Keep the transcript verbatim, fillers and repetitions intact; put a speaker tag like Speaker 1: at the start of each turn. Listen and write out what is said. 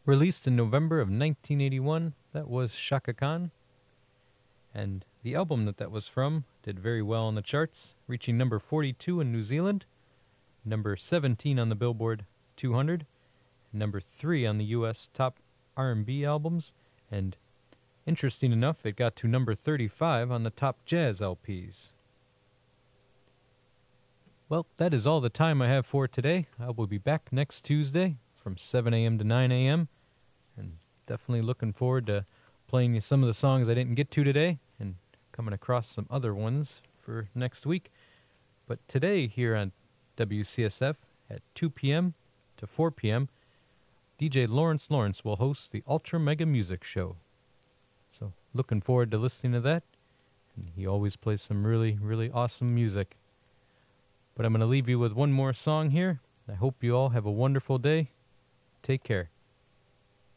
Speaker 1: Released in November of nineteen eighty-one, that was Chaka Khan. And the album that that was from did very well on the charts, reaching number forty-two in New Zealand, number seventeen on the Billboard two hundred, number three on the U S top R and B albums, and interesting enough, it got to number thirty-five on the top jazz L Ps. Well, that is all the time I have for today. I will be back next Tuesday from seven a.m. to nine a.m. and definitely looking forward to playing you some of the songs I didn't get to today and coming across some other ones for next week. But today here on W C S F at two p.m. to four p.m., D J Lawrence Lawrence will host the Ultra Mega Music Show. So looking forward to listening to that. And he always plays some really, really awesome music. But I'm going to leave you with one more song here. I hope you all have a wonderful day. Take care.